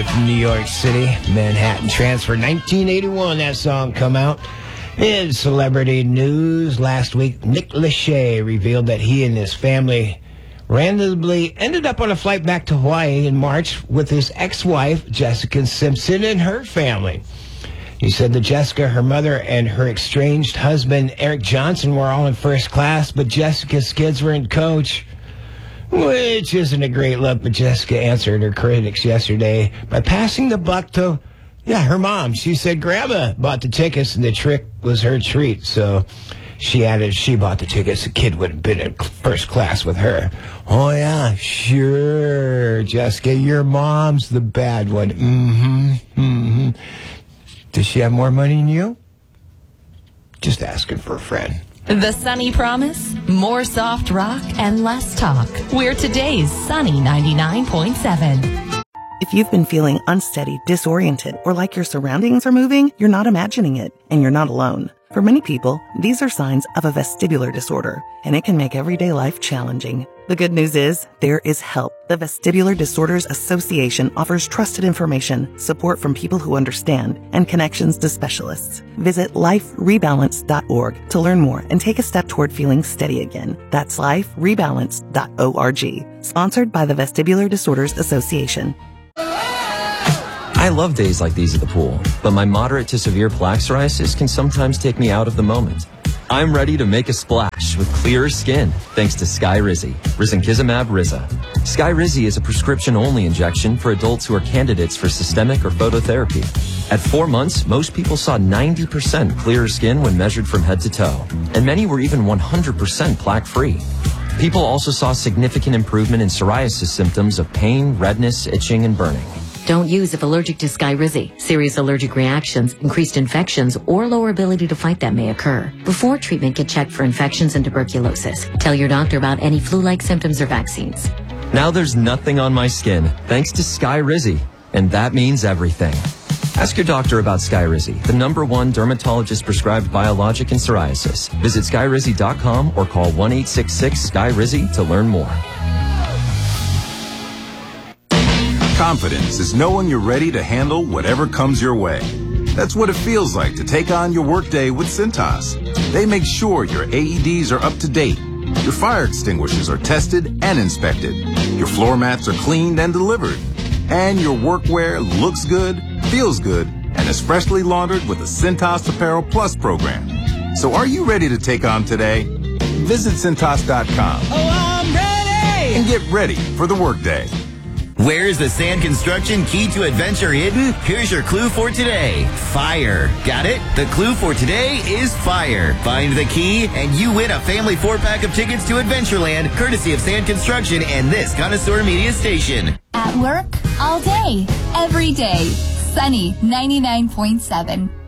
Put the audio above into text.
from New York City, Manhattan Transfer, 1981, that song come out. In celebrity news, last week, Nick Lachey revealed that he and his family randomly ended up on a flight back to Hawaii in March with his ex-wife, Jessica Simpson, and her family. He said that Jessica, her mother, and her estranged husband, Eric Johnson, were all in first class, but Jessica's kids were in coach, which isn't a great look. But Jessica answered her critics yesterday by passing the buck to, her mom. She said Grandma bought the tickets and the trick was her treat. So she added she bought the tickets. The kid would have been in first class with her. Oh, yeah, sure, Jessica, your mom's the bad one. Mm-hmm. Does she have more money than you? Just asking for a friend. The Sunny Promise, more soft rock and less talk. We're today's Sunny 99.7. If you've been feeling unsteady, disoriented, or like your surroundings are moving, you're not imagining it, and you're not alone. For many people, these are signs of a vestibular disorder, and it can make everyday life challenging. The good news is, there is help. The Vestibular Disorders Association offers trusted information, support from people who understand, and connections to specialists. Visit liferebalance.org to learn more and take a step toward feeling steady again. That's liferebalance.org. Sponsored by the Vestibular Disorders Association. I love days like these at the pool, but my moderate to severe plaque psoriasis can sometimes take me out of the moment. I'm ready to make a splash with clearer skin thanks to Skyrizi, risankizumab Riza. Skyrizi is a prescription-only injection for adults who are candidates for systemic or phototherapy. At 4 months, most people saw 90% clearer skin when measured from head to toe, and many were even 100% plaque-free. People also saw significant improvement in psoriasis symptoms of pain, redness, itching, and burning. Don't use if allergic to Skyrizi. Serious allergic reactions, increased infections, or lower ability to fight them may occur. Before treatment, get checked for infections and tuberculosis. Tell your doctor about any flu-like symptoms or vaccines. Now there's nothing on my skin thanks to Skyrizi, and that means everything. Ask your doctor about Skyrizi, the #1 dermatologist-prescribed biologic in psoriasis. Visit Skyrizi.com or call 1-866-SKYRIZI to learn more. Confidence is knowing you're ready to handle whatever comes your way. That's what it feels like to take on your workday with Cintas. They make sure your AEDs are up to date, your fire extinguishers are tested and inspected, your floor mats are cleaned and delivered, and your workwear looks good, feels good, and is freshly laundered with the Cintas Apparel Plus program. So are you ready to take on today? Visit Cintas.com. Oh, I'm ready! And get ready for the workday. Where's the Sand Construction Key to Adventure hidden? Here's your clue for today. Fire. Got it? The clue for today is fire. Find the key and you win a family 4-pack of tickets to Adventureland, courtesy of Sand Construction and this Connoisseur Media station. At work, all day, every day. Sunny 99.7.